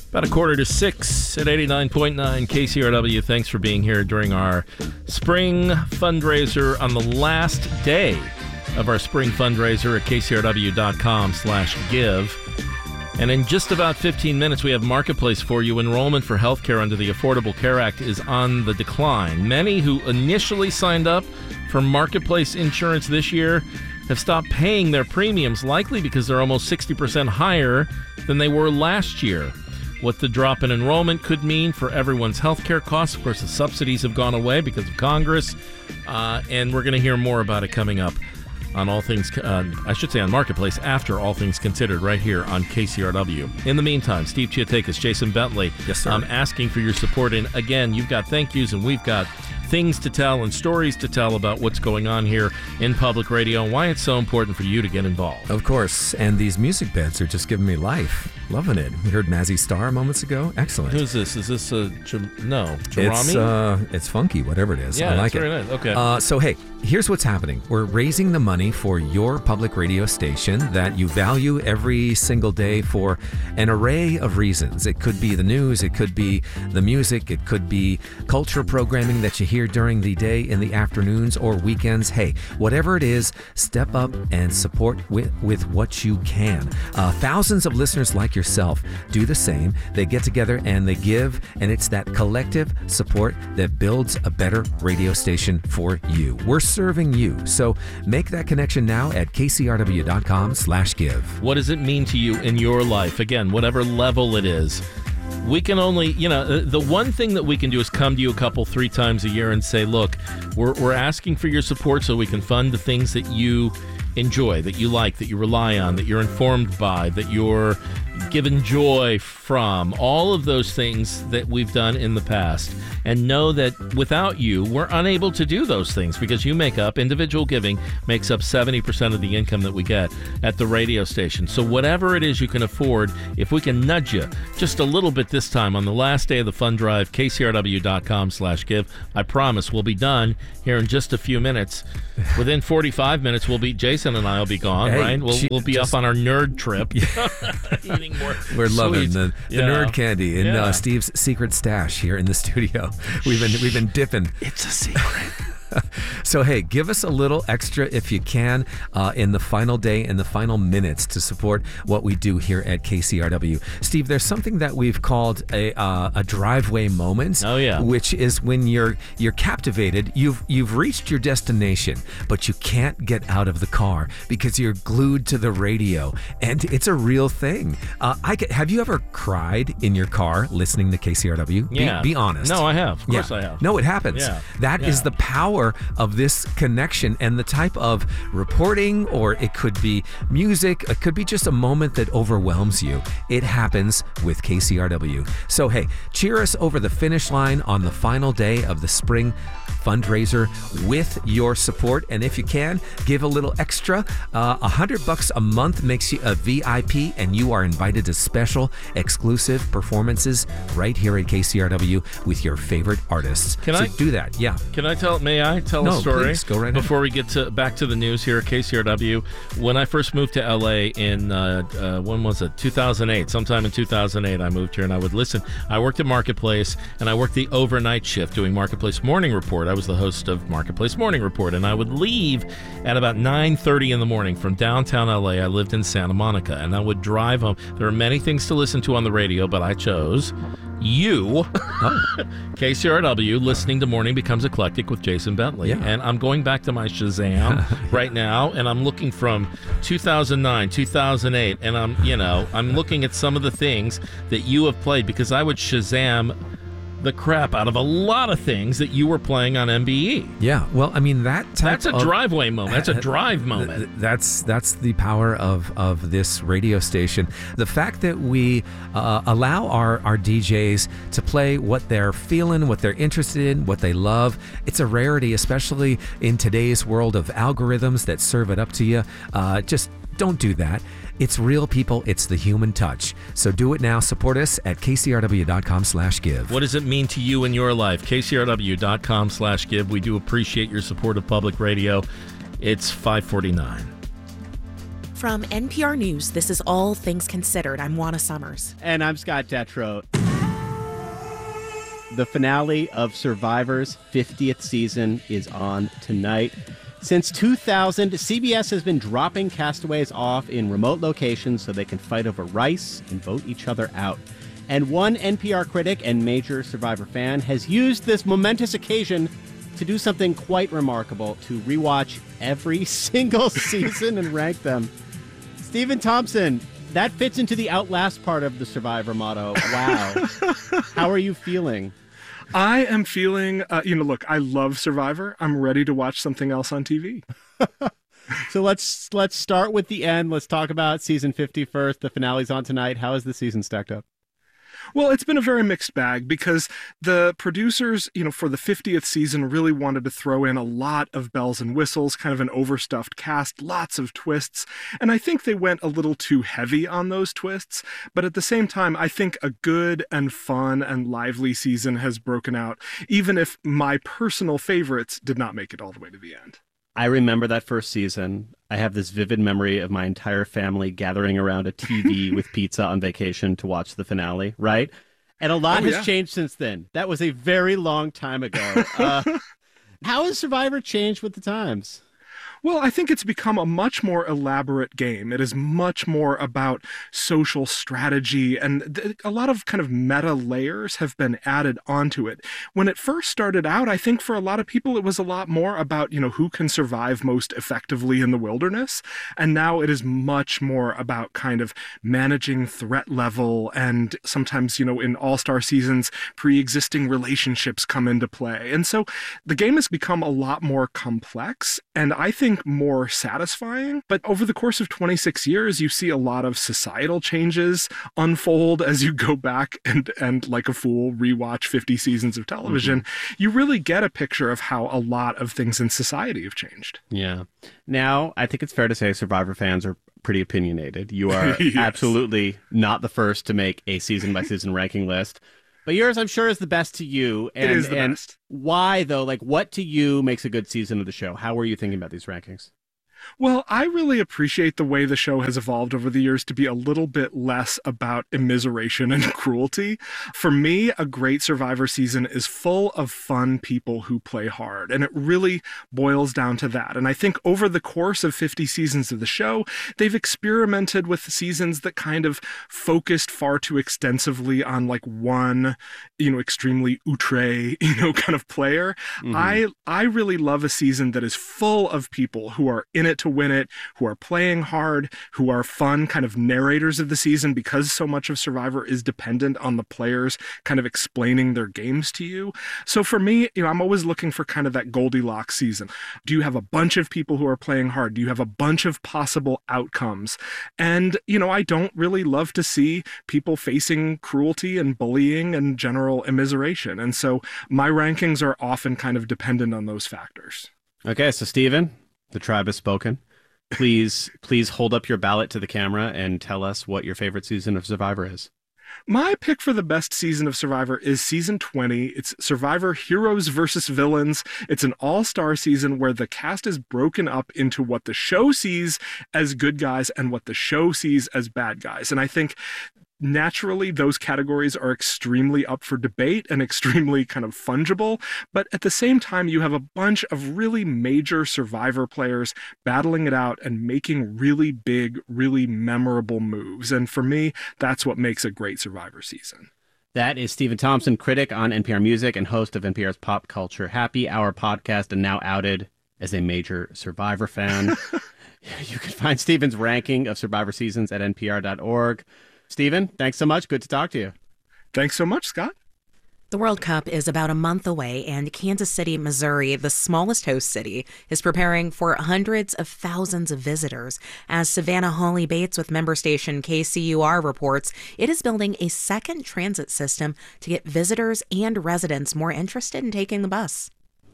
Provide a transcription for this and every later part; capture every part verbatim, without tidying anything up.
About a quarter to six at eighty-nine point nine K C R W. Thanks for being here during our spring fundraiser on the last day of our spring fundraiser at kcrw.com slash give. And in just about fifteen minutes, we have Marketplace for you. Enrollment for healthcare under the Affordable Care Act is on the decline. Many who initially signed up for Marketplace insurance this year have stopped paying their premiums, likely because they're almost sixty percent higher than they were last year. What the drop in enrollment could mean for everyone's health care costs. Of course, the subsidies have gone away because of Congress, uh, and we're going to hear more about it coming up on All Things, uh, I should say on Marketplace, after All Things Considered, right here on K C R W. In the meantime, Steve Chiatakis, Jason Bentley, yes, sir. I'm asking for your support. And again, you've got thank yous and we've got things to tell and stories to tell about what's going on here in public radio and why it's so important for you to get involved. Of course, and these music beds are just giving me life. Loving it. We heard Mazzy Star moments ago. Excellent. Who's this? Is this a, no, Jarami? It's, uh, it's funky, whatever it is. Yeah, I like that's it. very nice. Okay. Uh, so, hey, here's what's happening. We're raising the money for your public radio station that you value every single day for an array of reasons. It could be the news, it could be the music, it could be culture programming that you hear during the day in the afternoons or weekends. Hey, whatever it is, step up and support with, with what you can. Uh, thousands of listeners like yourself do the same. They get together and they give, and it's that collective support that builds a better radio station for you. We're serving you, so make that connection now at kcrw.com slash give. What does it mean to you in your life? Again, whatever level it is. We can only, you know, the one thing that we can do is come to you a couple, three times a year and say, look, we're we're asking for your support so we can fund the things that you enjoy, that you like, that you rely on, that you're informed by, that you're given joy from, all of those things that we've done in the past. And know that without you, we're unable to do those things because you make up, individual giving makes up seventy percent of the income that we get at the radio station. So whatever it is you can afford, if we can nudge you just a little bit this time on the last day of the fund drive, kcrw.com slash give, I promise we'll be done here in just a few minutes. Within forty-five minutes, we'll be, Jason and I will be gone, hey, right? We'll, she, we'll be just, up on our nerd trip. Eating more We're sweets. loving the, the yeah. nerd candy in yeah. uh, Steve's secret stash here in the studio. We've been we've been dipping. It's a secret. So, hey, give us a little extra if you can uh, in the final day and the final minutes to support what we do here at K C R W. Steve, there's something that we've called a uh, a driveway moment. Oh, yeah. Which is when you're you're captivated. You've you've reached your destination, but you can't get out of the car because you're glued to the radio, and it's a real thing. Uh, I get, have you ever cried in your car listening to K C R W? Yeah. Be, be honest. No, I have. Of course yeah. I have. No, it happens. Yeah. That yeah. is the power of this connection and the type of reporting, or it could be music, it could be just a moment that overwhelms you. It happens with K C R W. So hey, cheer us over the finish line on the final day of the spring fundraiser with your support, and if you can, give a little extra. Uh, a hundred bucks a month makes you a V I P, and you are invited to special exclusive performances right here at K C R W with your favorite artists. Can so I do that? Yeah. Can I tell? May I tell No, a story? please, go right before we get to back to the news here at K C R W. When I first moved to L A in uh, uh, when was it? two thousand eight. Sometime in two thousand eight, I moved here, and I would listen. I worked at Marketplace, and I worked the overnight shift doing Marketplace Morning Report. I was the host of Marketplace Morning Report, and I would leave at about nine thirty in the morning from downtown L A. I lived in Santa Monica, and I would drive home. There are many things to listen to on the radio, but I chose you, K C R W, listening to Morning Becomes Eclectic with Jason Bentley. Yeah. And I'm going back to my Shazam right now, and I'm looking from two thousand nine, two thousand eight, and I'm, you know, I'm looking at some of the things that you have played, because I would Shazam the crap out of a lot of things that you were playing on M B E. Yeah, well, I mean, that type That's a of, driveway moment. That's a drive moment. Th- that's that's the power of, of this radio station. The fact that we uh, allow our, our D Js to play what they're feeling, what they're interested in, what they love, it's a rarity, especially in today's world of algorithms that serve it up to you. Uh, just don't do that. It's real people. It's the human touch. So do it now. Support us at kcrw.com slash give. What does it mean to you in your life? kcrw.com slash give. We do appreciate your support of public radio. It's five forty-nine. From N P R News, this is All Things Considered. I'm Juana Summers. And I'm Scott Detrow. The finale of Survivor's fiftieth season is on tonight. Since two thousand, C B S has been dropping castaways off in remote locations so they can fight over rice and vote each other out. And one N P R critic and major Survivor fan has used this momentous occasion to do something quite remarkable, to rewatch every single season and rank them. Stephen Thompson, that fits into the outlast part of the Survivor motto. Wow. How are you feeling? I am feeling, uh, you know, look, I love Survivor. I'm ready to watch something else on T V. So let's let's start with the end. Let's talk about season fifty first. The finale's on tonight. How is the season stacked up? Well, it's been a very mixed bag because the producers, you know, for the fiftieth season really wanted to throw in a lot of bells and whistles, kind of an overstuffed cast, lots of twists. And I think they went a little too heavy on those twists. But at the same time, I think a good and fun and lively season has broken out, even if my personal favorites did not make it all the way to the end. I remember that first season. I have this vivid memory of my entire family gathering around a T V with pizza on vacation to watch the finale, right? And a lot oh, has yeah. changed since then. That was a very long time ago. Uh, how has Survivor changed with the times? Well, I think it's become a much more elaborate game. It is much more about social strategy, and th- a lot of kind of meta layers have been added onto it. When it first started out, I think for a lot of people it was a lot more about, you know, who can survive most effectively in the wilderness. And now it is much more about kind of managing threat level, and sometimes, you know, in all-star seasons, pre-existing relationships come into play. And so the game has become a lot more complex, and I think more satisfying. But over the course of twenty-six years, you see a lot of societal changes unfold as you go back and, and like a fool, rewatch fifty seasons of television. Mm-hmm. You really get a picture of how a lot of things in society have changed. Yeah. Now, I think it's fair to say Survivor fans are pretty opinionated. You are yes. absolutely not the first to make a season-by-season ranking list. But yours, I'm sure, is the best to you. And, it is the and best. Why, though? Like, what to you makes a good season of the show? How were you thinking about these rankings? Well, I really appreciate the way the show has evolved over the years to be a little bit less about immiseration and cruelty. For me, a great Survivor season is full of fun people who play hard, and it really boils down to that. And I think over the course of fifty seasons of the show, they've experimented with seasons that kind of focused far too extensively on like one, you know, extremely outre, you know, kind of player. Mm-hmm. I I really love a season that is full of people who are in it to win it, who are playing hard, who are fun kind of narrators of the season, because so much of Survivor is dependent on the players kind of explaining their games to you. So for me, you know, I'm always looking for kind of that Goldilocks season. Do you have a bunch of people who are playing hard? Do you have a bunch of possible outcomes? And, you know, I don't really love to see people facing cruelty and bullying and general immiseration. And so my rankings are often kind of dependent on those factors. Okay, so Stephen, the tribe has spoken. Please, please hold up your ballot to the camera and tell us what your favorite season of Survivor is. My pick for the best season of Survivor is season twenty. It's Survivor Heroes versus Villains. It's an all-star season where the cast is broken up into what the show sees as good guys and what the show sees as bad guys. And I think naturally, those categories are extremely up for debate and extremely kind of fungible. But at the same time, you have a bunch of really major Survivor players battling it out and making really big, really memorable moves. And for me, that's what makes a great Survivor season. That is Stephen Thompson, critic on N P R Music and host of N P R's Pop Culture Happy Hour podcast, and now outed as a major Survivor fan. You can find Stephen's ranking of Survivor seasons at N P R dot org. Stephen, thanks so much. Good to talk to you. Thanks so much, Scott. The World Cup is about a month away, and Kansas City, Missouri, the smallest host city, is preparing for hundreds of thousands of visitors. As Savannah Hawley Bates with member station K C U R reports, it is building a second transit system to get visitors and residents more interested in taking the bus.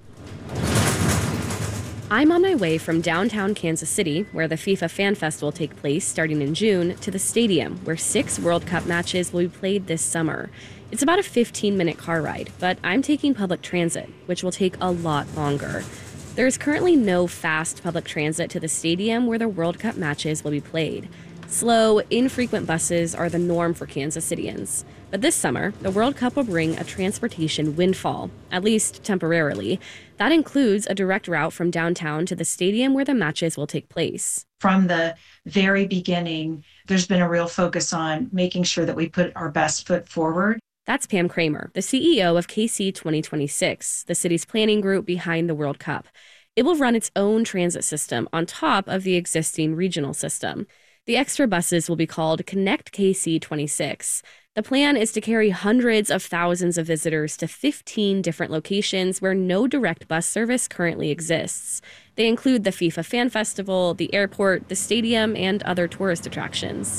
I'm on my way from downtown Kansas City, where the FIFA Fan Fest will take place starting in June, to the stadium, where six World Cup matches will be played this summer. It's about a fifteen-minute car ride, but I'm taking public transit, which will take a lot longer. There is currently no fast public transit to the stadium where the World Cup matches will be played. Slow, infrequent buses are the norm for Kansas Cityans. But this summer, the World Cup will bring a transportation windfall, at least temporarily. That includes a direct route from downtown to the stadium where the matches will take place. From the very beginning, there's been a real focus on making sure that we put our best foot forward. That's Pam Kramer, the C E O of K C twenty twenty-six, the city's planning group behind the World Cup. It will run its own transit system on top of the existing regional system. The extra buses will be called Connect K C twenty-six. The plan is to carry hundreds of thousands of visitors to fifteen different locations where no direct bus service currently exists. They include the FIFA Fan Festival, the airport, the stadium, and other tourist attractions.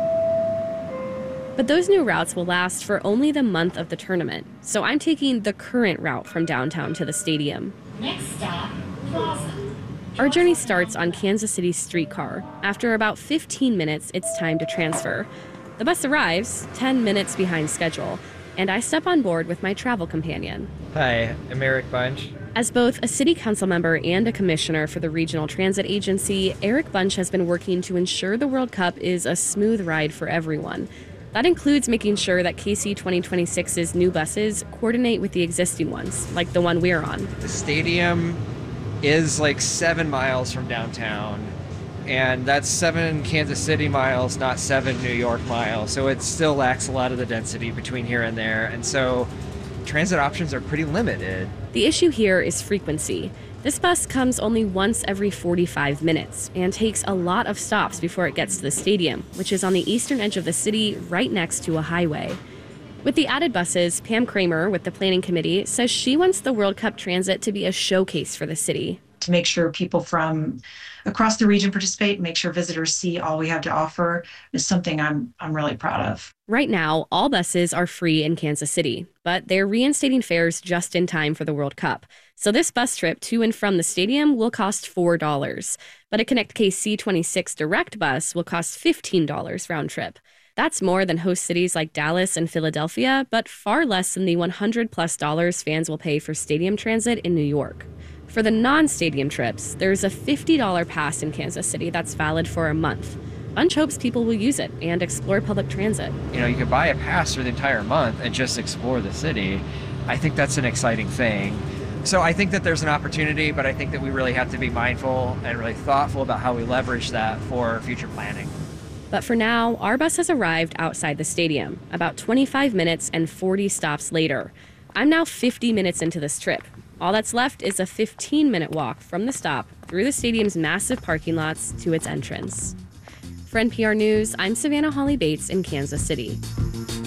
But those new routes will last for only the month of the tournament, so I'm taking the current route from downtown to the stadium. Next stop, Plaza. Our journey starts on Kansas City's streetcar. After about fifteen minutes, it's time to transfer. The bus arrives ten minutes behind schedule, and I step on board with my travel companion. Hi, I'm Eric Bunch. As both a city council member and a commissioner for the Regional Transit Agency, Eric Bunch has been working to ensure the World Cup is a smooth ride for everyone. That includes making sure that K C twenty twenty-six's new buses coordinate with the existing ones, like the one we're on. The stadium is like seven miles from downtown, and that's seven Kansas City miles, not seven New York miles. So it still lacks a lot of the density between here and there. And so transit options are pretty limited. The issue here is frequency. This bus comes only once every forty-five minutes and takes a lot of stops before it gets to the stadium, which is on the eastern edge of the city right next to a highway. With the added buses, Pam Kramer with the planning committee says she wants the World Cup transit to be a showcase for the city. To make sure people from across the region participate, make sure visitors see all we have to offer is something I'm I'm really proud of. Right now, all buses are free in Kansas City, but they're reinstating fares just in time for the World Cup. So this bus trip to and from the stadium will cost four dollars, but a Connect K C twenty-six direct bus will cost fifteen dollars round trip. That's more than host cities like Dallas and Philadelphia, but far less than the one hundred plus dollars fans will pay for stadium transit in New York. For the non-stadium trips, there's a fifty dollars pass in Kansas City that's valid for a month. Bunch hopes people will use it and explore public transit. You know, you could buy a pass for the entire month and just explore the city. I think that's an exciting thing. So I think that there's an opportunity, but I think that we really have to be mindful and really thoughtful about how we leverage that for future planning. But for now, our bus has arrived outside the stadium, about twenty-five minutes and forty stops later. I'm now fifty minutes into this trip. All that's left is a fifteen minute walk from the stop through the stadium's massive parking lots to its entrance. For N P R News, I'm Savannah Holly Bates in Kansas City.